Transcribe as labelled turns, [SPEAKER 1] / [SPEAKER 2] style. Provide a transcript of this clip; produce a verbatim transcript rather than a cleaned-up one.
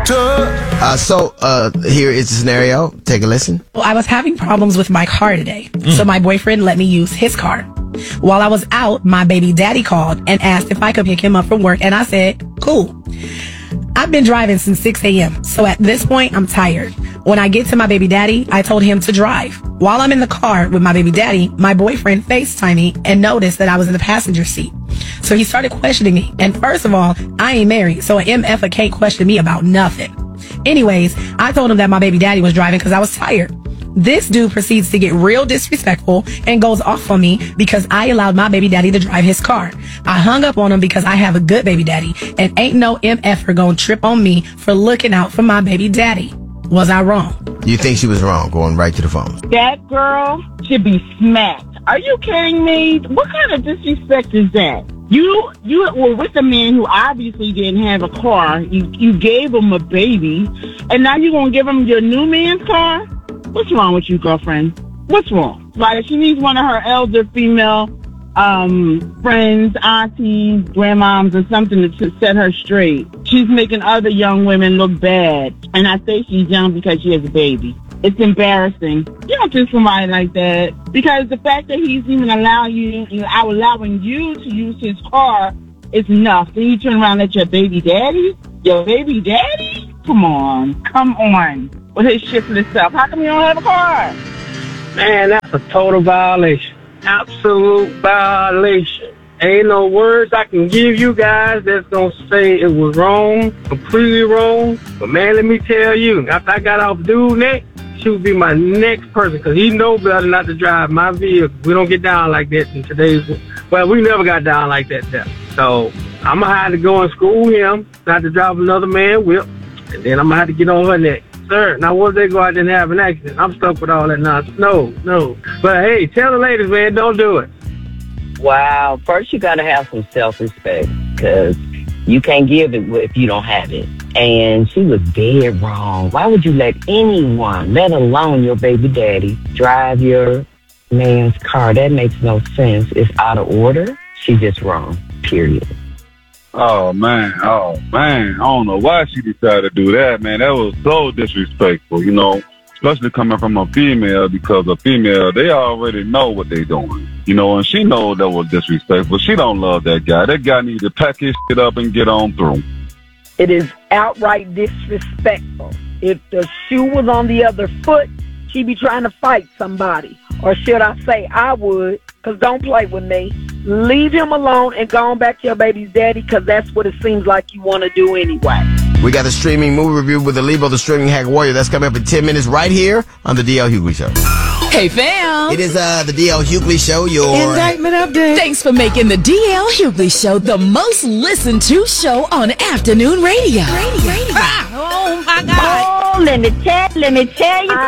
[SPEAKER 1] Uh, so, uh, here is the scenario. Take a listen.
[SPEAKER 2] Well, I was having problems with my car today, mm. so my boyfriend let me use his car. While I was out, my baby daddy called and asked if I could pick him up from work, and I said, cool. I've been driving since six a.m., so at this point, I'm tired. When I get to my baby daddy, I told him to drive. While I'm in the car with my baby daddy, my boyfriend FaceTimed me and noticed that I was in the passenger seat. So he started questioning me. And first of all, I ain't married, so an M F A can't question me about nothing. Anyways, I told him that my baby daddy was driving because I was tired. This dude proceeds to get real disrespectful and goes off on me because I allowed my baby daddy to drive his car. I hung up on him because I have a good baby daddy, and ain't no M F-er gonna trip on me for looking out for my baby daddy. Was I wrong?
[SPEAKER 1] You think she was wrong, going right to the phone?
[SPEAKER 3] That girl should be smacked. Are you kidding me? What kind of disrespect is that? You you were with a man who obviously didn't have a car. You you gave him a baby, and now you're gonna give him your new man's car? What's wrong with you, girlfriend? What's wrong? Like, she needs one of her elder female um, friends, aunties, grandmoms, or something to, to set her straight. She's making other young women look bad, and I say she's young because she has a baby. It's embarrassing. You don't do somebody like that, because the fact that he's even allowing you, you know, allowing you to use his car is enough. Then you turn around at your baby daddy? Your baby daddy? Come on. Come on. With his shiftless self. How come you don't have a car?
[SPEAKER 4] Man, that's a total violation. Absolute violation. Ain't no words I can give you guys that's gonna say it was wrong, completely wrong. But man, let me tell you, after I got off dude neck, she would be my next person, because he know better not to drive my vehicle. We don't get down like that in today's, well, we never got down like that there. So I'm gonna have to go and school him not to drive another man whip, and then I'm gonna have to get on her neck. Sir, now what if they go out there and have an accident? I'm stuck with all that nonsense. No, no. But hey, tell the ladies, man, don't do it.
[SPEAKER 5] Wow. First, you got to have some self-respect, because you can't give it if you don't have it. And she was dead wrong. Why would you let anyone, let alone your baby daddy, drive your man's car? That makes no sense. It's out of order. She's just wrong, period.
[SPEAKER 6] Oh, man. Oh, man. I don't know why she decided to do that, man. That was so disrespectful, you know, especially coming from a female, because a female, they already know what they doing, you know, and she knows that was disrespectful. She don't love that guy. That guy needs to pack his shit up and get on through.
[SPEAKER 7] It is outright disrespectful. If the shoe was on the other foot, she'd be trying to fight somebody. Or should I say I would, because don't play with me. Leave him alone and go on back to your baby's daddy, because that's what it seems like you want to do anyway.
[SPEAKER 1] We got the streaming movie review with Alibo, the streaming hack warrior. That's coming up in ten minutes right here on the D L Hughley Show.
[SPEAKER 8] Hey, fam.
[SPEAKER 1] It is uh, the D L Hughley Show, your
[SPEAKER 8] indictment update. Thanks for making the D L Hughley Show the most listened to show on afternoon radio. radio. radio.
[SPEAKER 3] Ah, oh, my God. Oh, let me tell, let me tell you.